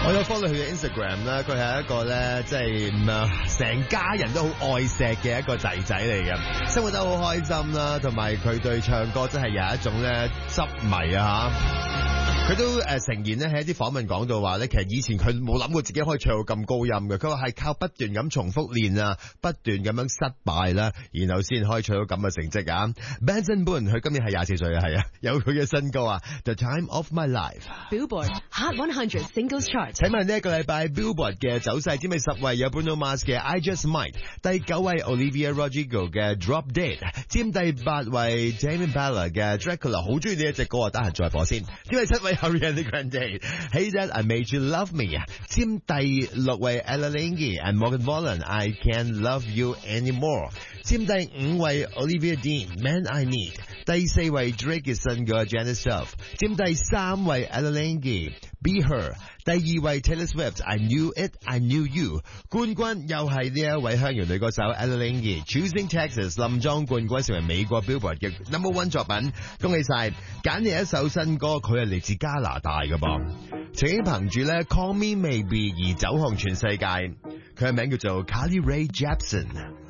我有 follow 佢嘅 Instagram 啦，佢係一個咧，即係成家人都好愛錫嘅一個仔仔嚟嘅，生活得好開心啦，同埋佢對唱歌真係有一種咧執迷啊吓。佢都承認咧喺一啲訪問講到話咧，其實以前佢冇諗過自己可以唱到咁高音嘅，佢話係靠不斷咁重複練啊，不斷咁樣失敗啦，然後先可以唱到咁嘅成績啊。Benson Boone 佢今年係24歲啊，係啊，有佢嘅新歌啊 The Time of My Life。Billboard Hot 100 Singles Chart。 請問呢一個禮拜 Billboard 嘅走勢，知唔知10位有 Bruno Mars 嘅 I Just Might， 第9位 Olivia Rodrigo 嘅 Drop Dead， 佔第8位 Tame Impala 嘅 Dracula， 好中意呢一隻歌啊，得閒再播先。第7位 Ariana Grande Hey That I Made You Love Me， 佔第6位 Ella Lange and Morgan Wallen I Can't Love You Anymore， 佔第5位 Olivia Dean Man I Need， 第4位 Drake 嘅新歌 Janet Self， 佔第3位 Ella Lange Be Her， 第2位 Taylor Swift I Knew It I Knew You， 冠軍又係呢一位香港女歌手 Ella Lange Choosing Texas 冧莊冠軍，成為美國 Billboard 嘅 No.1 作品，恭喜晒！揀嚟一首新歌，佢係嚟自加拿大嘅噃，曾經憑住咧 Call Me Maybe 而走紅全世界，佢嘅名叫做 Carly Rae Jepsen。